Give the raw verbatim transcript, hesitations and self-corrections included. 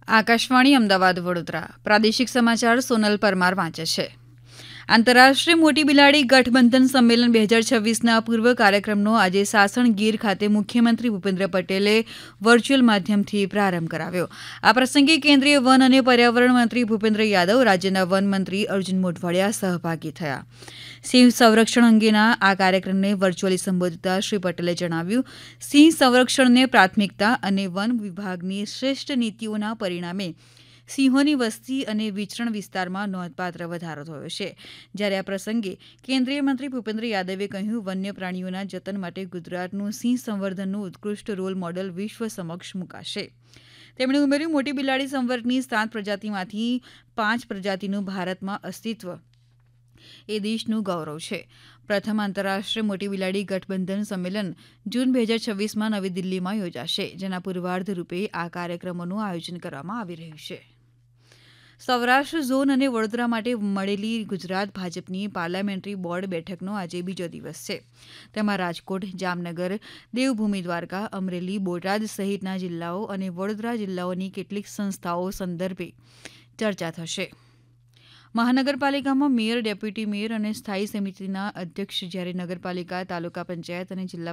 આકાશવાણી અમદાવાદ વડોદરા પ્રાદેશિક સમાચાર સોનલ પરમાર વાંચે છે. આંતરરાષ્ટ્રીય મોટી બિલાડી ગઠબંધન સંમેલન બે હજાર છવ્વીસના પૂર્વ કાર્યક્રમનો આજે સાસણ ગીર ખાતે મુખ્યમંત્રી ભૂપેન્દ્ર પટેલે વર્ચ્યુઅલ માધ્યમથી પ્રારંભ કરાવ્યો. આ પ્રસંગે કેન્દ્રીય વન અને પર્યાવરણ મંત્રી ભૂપેન્દ્ર યાદવ, રાજ્યના વન મંત્રી અર્જુન મોઢવાડિયા સહભાગી થયા. સિંહ સંરક્ષણ અંગેના આ કાર્યક્રમને વર્ચ્યુઅલી સંબોધતા શ્રી પટેલે જણાવ્યું, સિંહ સંરક્ષણને પ્રાથમિકતા અને વન વિભાગની શ્રેષ્ઠ નીતિઓના પરિણામે સિંહોની વસ્તી અને વિચરણ વિસ્તારમાં નોંધપાત્ર વધારો થયો છે. જ્યારે આ પ્રસંગે કેન્દ્રીય મંત્રી ભૂપેન્દ્ર યાદવે કહ્યું, વન્ય પ્રાણીઓના જતન માટે ગુજરાતનું સિંહ સંવર્ધનનું ઉત્કૃષ્ટ રોલ મોડલ વિશ્વ સમક્ષ મુકાશે. તેમણે ઉમેર્યું, મોટી બિલાડી સંવર્ગની સાત પ્રજાતિમાંથી પાંચ પ્રજાતિનું ભારતમાં અસ્તિત્વ એ દેશનું ગૌરવ છે. પ્રથમ આંતરરાષ્ટ્રીય મોટી બિલાડી ગઠબંધન સંમેલન જૂન બે હજાર છવ્વીસમાં નવી દિલ્હીમાં યોજાશે, જેના પૂર્વાર્ધ રૂપે આ કાર્યક્રમોનું આયોજન કરવામાં આવી રહ્યું છે. સૌરાષ્ટ્ર ઝોન અને વડોદરા માટે મળેલી ગુજરાત ભાજપની પાર્લામેન્ટરી બોર્ડ બેઠકનો આજે બીજો દિવસ છે. તેમાં રાજકોટ, જામનગર, દેવભૂમિ દ્વારકા, અમરેલી, બોટાદ સહિતના જિલ્લાઓ અને વડોદરા જિલ્લાઓની કેટલીક સંસ્થાઓ સંદર્ભે ચર્ચા થશે. મહાનગરપાલિકામાં મેયર, ડેપ્યુટી મેયર અને સ્થાયી સમિતિના અધ્યક્ષ, જ્યારે નગરપાલિકા, તાલુકા પંચાયત અને જિલ્લા